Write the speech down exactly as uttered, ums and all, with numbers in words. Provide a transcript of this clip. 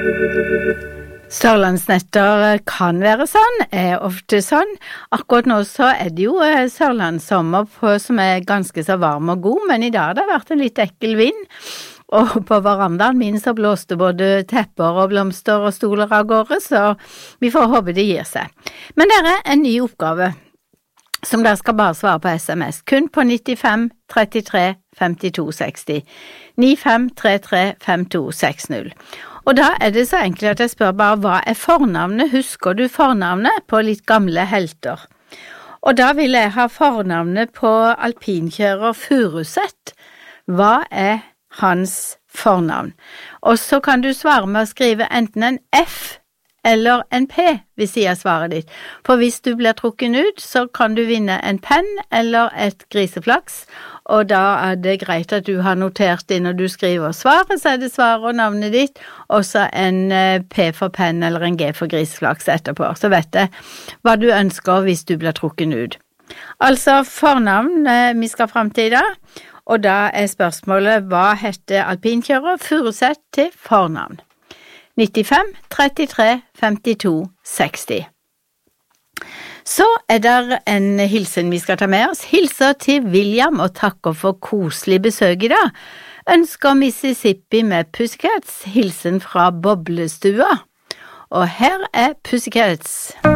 Sørlandsnetter kan være sånn, er ofte sånn. Akkurat nå så er det jo sørlandssommer på, som er ganske så varm og god, men i dag har det vært en litt ekkel vind, og på verandaen min så blåste både tepper og blomster og stoler av gårde, så vi får håpe det gir seg. Men det er en ny oppgave, som dere skal bare svare på sms, kun på nittifem trettitre femtito seksti, nittifem trettitre femtito seksti. Og da er det så enkelt at jeg spør bare, hva er fornavnet? Husker du fornavnet på litt gamle helter? Og da vil jeg ha fornavnet på alpinkjører Furuset. Hva er hans fornavn? Og så kan du svare med å skrive enten en F eller en P ved siden av svaret ditt. For hvis du blir trukken ut, så kan du vinne en penn eller et griseflaks, og da er det greit at du har notert inn når du skriver svaret, så er det svaret og navnet ditt, og så en P for penn eller en G for griseflaks etterpå. Så vet jeg hva du ønsker hvis du blir trukken ut. Altså fornavn vi skal frem til i dag, og da er spørsmålet, hva heter alpinkjører Furuset til fornavn? nittifem trettitre femtito seksti. Så er det en hilsen vi skal ta med oss. Hilser til William og takker for koselig besøk i dag. Ønsker Mississippi med Pussycats, hilsen fra Boblestua. Og her er Pussycats.